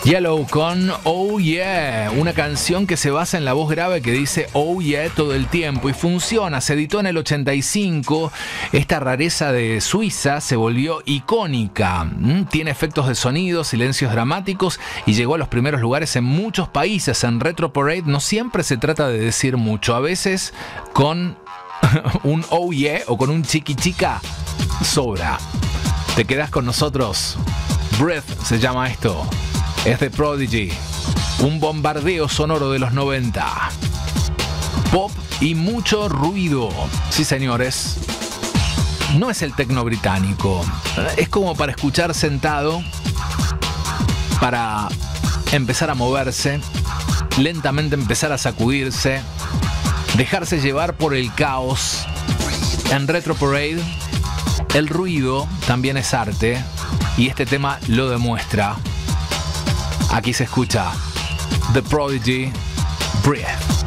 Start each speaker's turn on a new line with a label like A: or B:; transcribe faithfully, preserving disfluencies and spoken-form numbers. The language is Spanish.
A: Yellow con Oh Yeah, una canción que se basa en la voz grave que dice Oh Yeah todo el tiempo y funciona. Se editó en el ochenta y cinco. Esta rareza de Suiza se volvió icónica. ¿Mm? Tiene efectos de sonido, silencios dramáticos y llegó a los primeros lugares en muchos países. En Retro Parade no siempre se trata de decir mucho. A veces con un Oh Yeah o con un chiqui chica sobra. ¿Te quedas con nosotros? Breath se llama esto. Es de Prodigy, un bombardeo sonoro de los noventa. Pop y mucho ruido. Sí, señores. No es el tecno británico. Es como para escuchar sentado, para empezar a moverse, lentamente empezar a sacudirse, dejarse llevar por el caos. En Retro Parade, el ruido también es arte y este tema lo demuestra. Aquí se escucha The Prodigy, Breath.